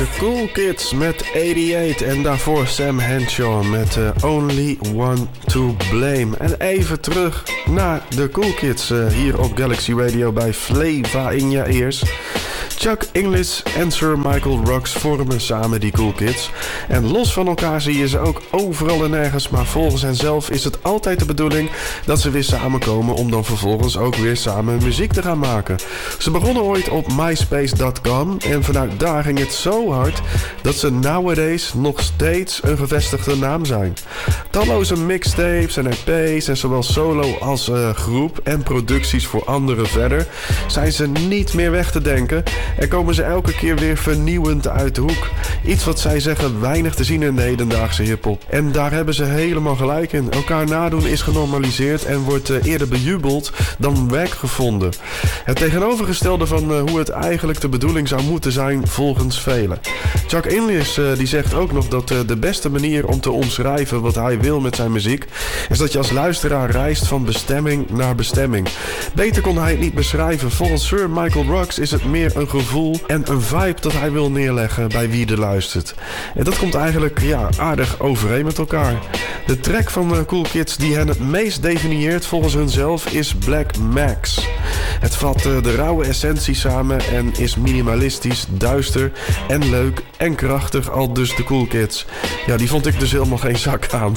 Cool Kids met 88 en daarvoor Sam Henshaw met Only One to Blame. En even terug naar de Cool Kids hier op Galaxy Radio bij Flava in je ears. Chuck Inglis en Sir Michael Rocks vormen samen die Cool Kids. En los van elkaar zie je ze ook overal en nergens, maar volgens hen zelf is het altijd de bedoeling dat ze weer samenkomen om dan vervolgens ook weer samen muziek te gaan maken. Ze begonnen ooit op myspace.com en vanuit daar ging het zo hard dat ze nowadays nog steeds een gevestigde naam zijn. Talloze mixtapes en EP's en zowel solo als groep en producties voor anderen verder zijn ze niet meer weg te denken. En komen ze elke keer weer vernieuwend uit de hoek. Iets wat zij zeggen weinig te zien in de hedendaagse hiphop. En daar hebben ze helemaal gelijk in. Elkaar nadoen is genormaliseerd en wordt eerder bejubeld dan werk gevonden. Het tegenovergestelde van hoe het eigenlijk de bedoeling zou moeten zijn volgens velen. Chuck Inglis die zegt ook nog dat de beste manier om te omschrijven wat hij wil met zijn muziek is dat je als luisteraar reist van bestemming naar bestemming. Beter kon hij het niet beschrijven. Volgens Sir Michael Rocks is het meer een gevoel en een vibe dat hij wil neerleggen bij wie er luistert. En dat komt eigenlijk aardig overeen met elkaar. De track van Cool Kids die hen het meest definieert volgens hunzelf is Black Max. Het vat de rauwe essentie samen en is minimalistisch, duister en leuk en krachtig, al dus de Cool Kids. Ja, die vond ik dus helemaal geen zak aan.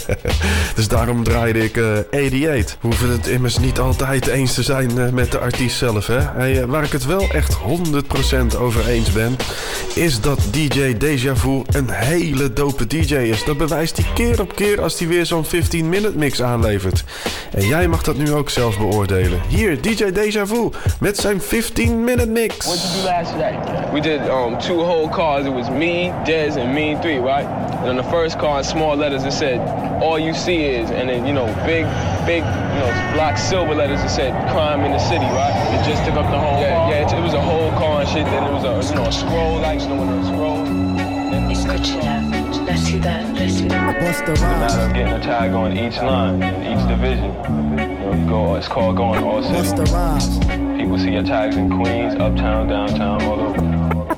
Dus daarom draaide ik 88. We hoeven het immers niet altijd eens te zijn met de artiest zelf, hè. Waar ik het wel echt 100% over eens ben, is dat DJ Deja Vu een hele dope DJ is. Dat bewijst hij keer op keer als hij weer zo'n 15-minute mix aanlevert. En jij mag dat nu ook zelf beoordelen. Hier, DJ Deja Vu met zijn 15-minute mix. What did you do last night? We did 2 whole cars. It was me, Dez, and me 3, right? And on the first car, in small letters, it said, all you see is, and then, big, black silver letters, it said, crime in the city, right? It just took up the whole car. Yeah, it was a whole car and shit. Then it was a scroll, like, a scroll. Est-ce que tu la ciudad, I'm getting a tag on each line, each division. It's called going all city. People see your tags in Queens, uptown, downtown, all over.